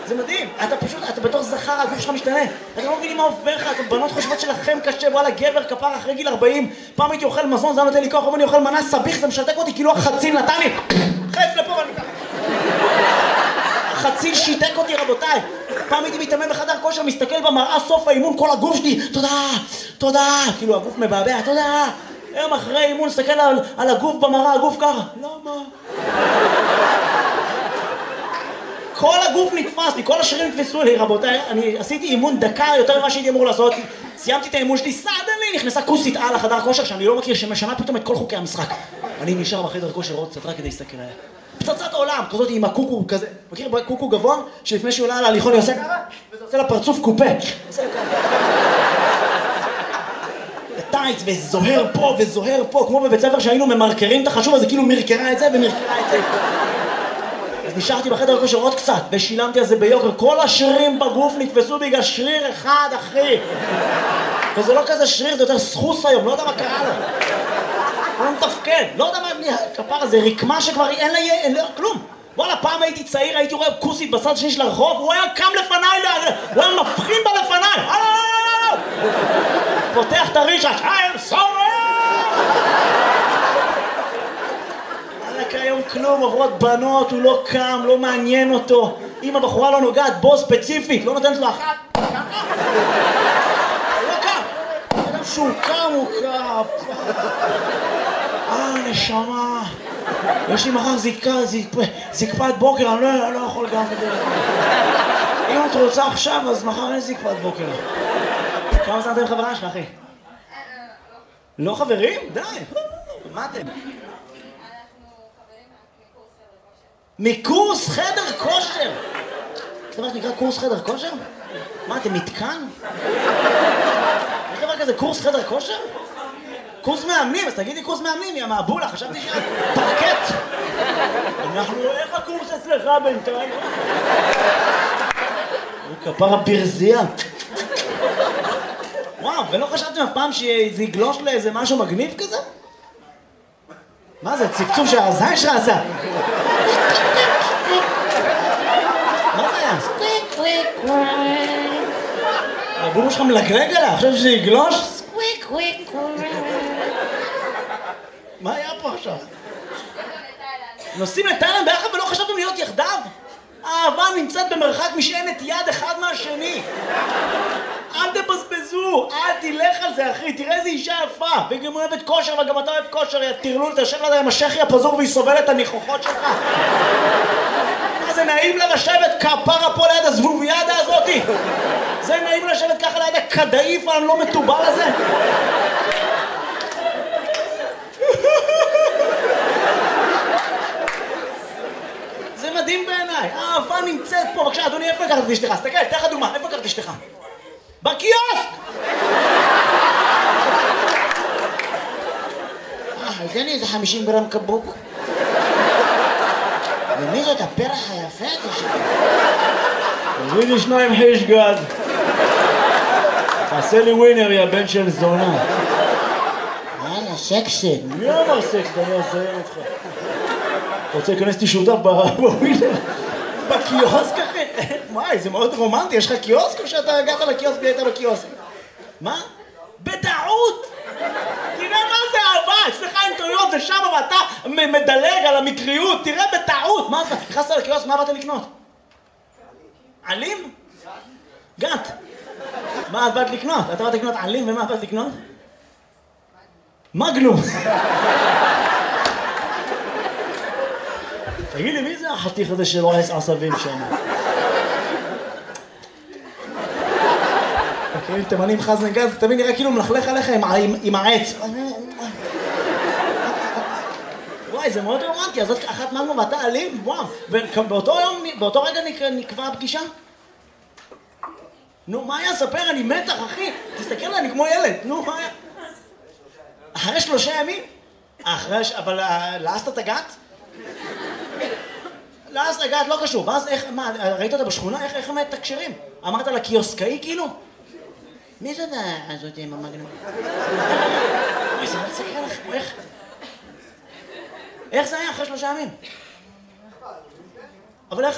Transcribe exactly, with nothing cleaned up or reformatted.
זה מדהים, אתה פשוט, אתה בתור זכר, הגוף שלך משתנה. אתם לא מבינים מה עובר לך, אתם בנות חושבות שלכם קשה, וואלה גבר כפר אחרי גיל ארבעים, פעם הייתי אוכל מזון, זה נותן לי כוח, אני אוכל מנה סביך, זה משתק אותי, כאילו החציל נתן לי, חץ לפה ואני ככה. החציל שיתק אותי רבותיי. פעם הייתי מתאמן בחדר כושר, מסתכל במראה, סוף האימון, כל הגוף שלי, תודה, תודה, כאילו הגוף מבעבע, תודה. היום אחרי אימון, מסתכל על, על הגוף במראה, הגוף ככה, למה? כל הגוף נתפס לי, כל השרירים נתפסו לי, רבותיי. אני עשיתי אימון דקה יותר ממה שהייתי אמור לעשות. סיימתי את האימון שלי, סדני, נכנסה כוסית על החדר כושר שאני לא מכיר, שמשנה פתאום את כל חוקי המשחק. אני נשאר בחדר כושר עוד קצת רק כדי להסתכל עליה. פצצת עולם, כזאת עם הקוקו כזה. מכיר קוקו גבוה? שלפני שהוא עולה על ההליכון, היא עושה ככה, וזה עושה לה פרצוף קופה. עושה לה ככה. טייץ, וזוהר פה וזוהר פה, כמו בבית ספר שהיינו ממרקרים את החשוב, אז זה כאילו מרקרה את זה ומרקרה את זה. אז נשארתי בחדר כושר עוד קצת, ושילמתי על זה ביוקר. כל השרירים בגוף נתפסו בגלל שריר אחד, אחי. וזה לא כזה שריר, זה יותר סחוס היום, לא יודע מה קרה לו. הוא לא מתפקד, לא יודע מה, כפר הזה, רקמה שכבר אין לה, אין לה, כלום. וואלה, פעם הייתי צעיר, הייתי רואה כוסית בצד שני של הרחוב, הוא היה קם לפניי, הוא היה מבחין בה לפניי. פותח את הרישש, I'm sorry! היום כלום, עוברות בנות, הוא לא קם, לא מעניין אותו. אם הבחורה לא נוגעת בו ספציפית, לא נותנת לו אחת, ככה? הוא לא קם. אדם שהוא קם, הוא קם. אה, נשמה. יש לי מחר זיקה, זיקפת בוקר, אני לא, לא יכול גם בדרך. אם את רוצה עכשיו, אז מחר אין זיקפת בוקר. כמה זמן אתם חברה שלך, אחי? לא חברים? די. מה אתם? מקורס חדר כושר. זה מה שנקרא קורס חדר כושר? מה, אתם מתקן? יש דבר כזה קורס חדר כושר? קורס מאמנים, אז תגידי קורס מאמנים, יא מעבולה, חשבתי שאת פרקט. אנחנו, איך הקורס אצלך בינתיים? הוא כפר הברזייה. וואו, ולא חשבתם אף פעם שזה יגלוש לאיזה משהו מגניב כזה? מה זה, צפצוף שהזין שלך עשה? מה זה היה? סקוויק קוויק קוויק. הבומו שלך מלגלג עליה, עכשיו שזה יגלוש? סקוויק קוויק קוויק. מה היה פה עכשיו? נוסעים לתאילנד ביחד ולא חשבתם להיות יחדיו? האהבה נמצאת במרחק משענת יד אחד מהשני. אל תבזבזו, אל תלך על זה אחי, תראה איזה אישה יפה, והיא גם אוהבת כושר וגם אתה אוהב כושר, יא תרלול, תשב לה עם השכי הפזור והיא סובלת את הניחוחות שלך. מה זה נעים לה לשבת כפרה פה ליד הזבוביאדה הזאתי? זה נעים לשבת ככה ליד הכדאיף הלא מטובל הזה? זה מדהים בעיניי, האהבה נמצאת פה. בבקשה אדוני, איפה לקחת את אשתך? תסתכל, תן לך דוגמה, איפה לקחת את אשתך? בקיוסק! אה, תן לי איזה חמישים גרם קבוק. ומי זאת הפרח היפה הזה שלך? תביא לי שניים חיש גד. תעשה לי ווינר, יא בן של זונה. יאללה, סקסד. מי אמר סקסד? אני אעזר אותך. אתה רוצה להיכנס אותי שותף בווינר? בקיוסק אחי? וואי, זה מאוד רומנטי, יש לך קיוסק או שאתה הגעת לקיוסק והיית בקיוסק? מה? בטעות! תראה מה זה אהבה, אצלך אין טעויות, זה שם ואתה מדלג על המקריות, תראה בטעות! מה זה? נכנסת לקיוסק, מה באת לקנות? עלים? גת. מה את באת לקנות? אתה באת לקנות עלים ומה באת לקנות? מגנום. תגיד לי, מי זה החתיך הזה שלא עש עשבים שם? מכירים תימנים חזן גז, תמיד נראה כאילו מלכלך עליך עם העץ. וואי, זה מאוד רומנטי, אז זאת אחת מגנום ואתה אלים, וואו. ובאותו יום, באותו רגע נקבע הפגישה? נו, מה היה? ספר, אני מתח, אחי. תסתכל עליי, אני כמו ילד. נו, מה היה? אחרי שלושה ימים? אחרי, אבל לעשת את הגת? לעשת הגת, לא קשור. ואז איך, מה, ראית אותה בשכונה? איך, איך הם מתקשרים? אמרת לה קיוסקאי כאילו? מי זאת הזאת עם המגנום? אוי, זה מצחיק לך, איך? איך זה היה אחרי שלושה ימים? אבל איך